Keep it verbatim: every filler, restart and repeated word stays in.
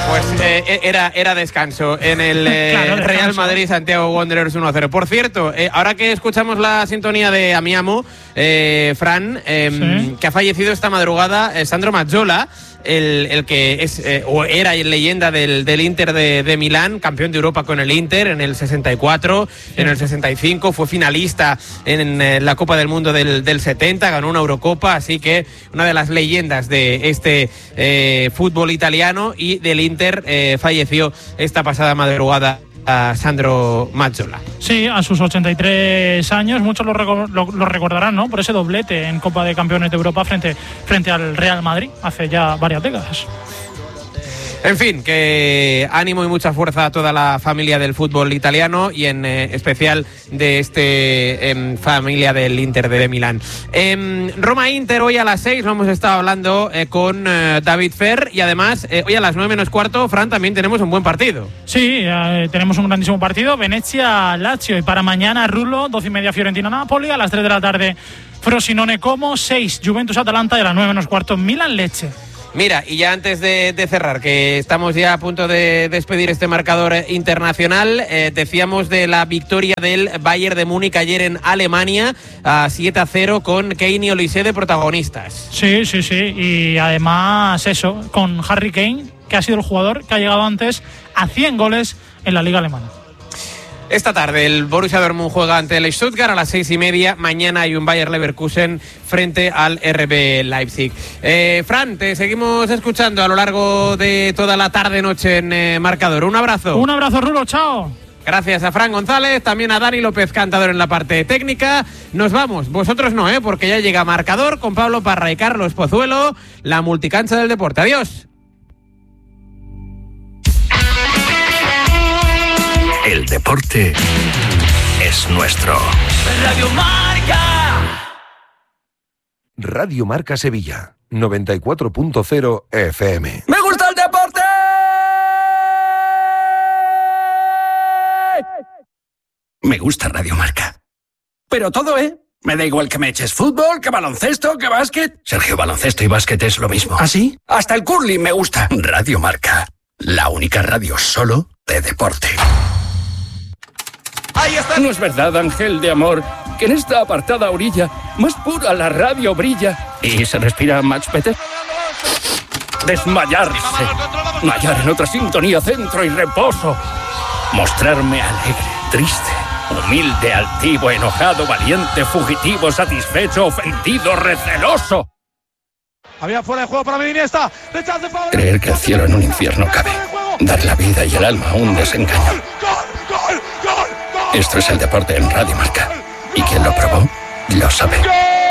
Pues eh, era, era descanso en el eh, claro, descanso. Real Madrid-Santiago Wanderers uno a cero. Por cierto, eh, ahora que escuchamos la sintonía de A mi amo, eh, Fran, eh, ¿sí? que ha fallecido esta madrugada, eh, Sandro Mazzola, el, el que es eh, o era leyenda del, del Inter de, de Milán, campeón de Europa con el Inter en el sesenta y cuatro, sí. en el sesenta y cinco, fue finalista en, en la Copa del Mundo del, del setenta, ganó una Eurocopa, así que una de las leyendas de este eh, fútbol italiano, y del Inter eh, falleció esta pasada madrugada a Sandro Mazzola. Sí, a sus ochenta y tres años, muchos lo, lo, lo recordarán, ¿no? Por ese doblete en Copa de Campeones de Europa frente, frente al Real Madrid hace ya varias décadas. En fin, que ánimo y mucha fuerza a toda la familia del fútbol italiano y en eh, especial de este eh, familia del Inter de Milán. Eh, Roma-Inter hoy a las seis, lo hemos estado hablando eh, con eh, David Fer, y además eh, hoy a las nueve menos cuarto, Fran, también tenemos un buen partido. Sí, eh, tenemos un grandísimo partido, Venecia-Lazio, y para mañana Rulo, doce y media Fiorentina-Napoli, a las tres de la tarde Frosinone-Como, seis Juventus-Atalanta, y a las nueve menos cuarto Milan-Lecce. Mira, y ya antes de, de cerrar, que estamos ya a punto de despedir este marcador internacional, eh, decíamos de la victoria del Bayern de Múnich ayer en Alemania a siete a cero con Kane y Olise de protagonistas. Sí, sí, sí, y además eso, con Harry Kane, que ha sido el jugador que ha llegado antes a cien goles en la Liga Alemana. Esta tarde el Borussia Dortmund juega ante el Stuttgart a las seis y media. Mañana hay un Bayer Leverkusen frente al R B Leipzig. Eh, Fran, te seguimos escuchando a lo largo de toda la tarde-noche en eh, Marcador. Un abrazo. Un abrazo, Rulo, chao. Gracias a Fran González, también a Dani López Cantador en la parte técnica. Nos vamos, vosotros no, ¿eh? porque ya llega Marcador con Pablo Parra y Carlos Pozuelo, la multicancha del deporte. Adiós. El deporte es nuestro. Radio Marca. Radio Marca Sevilla, noventa y cuatro punto cero F M. ¡Me gusta el deporte! Me gusta Radio Marca. Pero todo, ¿eh? Me da igual que me eches fútbol, que baloncesto, que básquet. Sergio, baloncesto y básquet es lo mismo. ¿Ah, sí? Hasta el curling me gusta. Radio Marca, la única radio solo de deporte. No es verdad, ángel de amor, que en esta apartada orilla más pura la radio brilla y se respira much better. Desmayarse, hallar en otra sintonía centro y reposo, mostrarme alegre, triste, humilde, altivo, enojado, valiente, fugitivo, satisfecho, ofendido, receloso. Había fuera de juego para Iniesta. Creer que el cielo en un infierno cabe, dar la vida y el alma a un desengaño. Esto es el deporte en Radio Marca. Y quien lo probó, lo sabe.